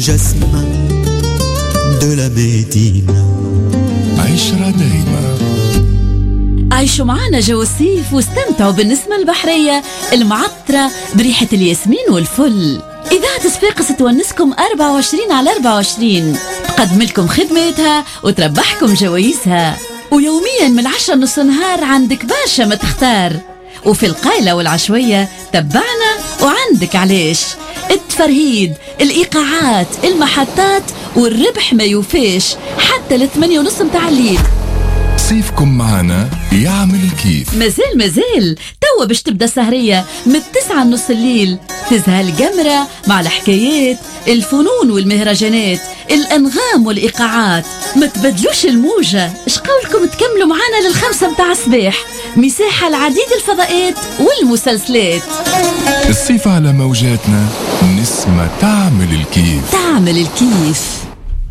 Jasmin de la Médina. عشرة دايمة. عيشوا معنا جو الصيف واستمتعوا بالنسمة البحرية المعطرة بريحة الياسمين والفل. إذاعة صفاقس تونسكم 24/24، تقدم لكم خدماتها وتربحكم جوائزها، ويوميا من 10 نص نهار عندك برشا ما تختار. وفي القايلة والعشوية تبعنا وعندك علاش، التفرهيد، الإيقاعات، المحطات، والربح ما يوفاش حتى 8:30 متاع الليل. صيفكم معنا يعمل الكيف. مازال توا باش تبدا السهرية من 9:30 الليل، تزهى القمرة مع الحكايات، الفنون والمهرجانات، الأنغام والإيقاعات. ما تبدلوش الموجة، اش قولكم تكملوا معنا لل5 متاع الصباح، مساحة العديد الفضاءات والمسلسلات. الصيف على موجاتنا، نسمة تعمل الكيف. تعمل الكيف.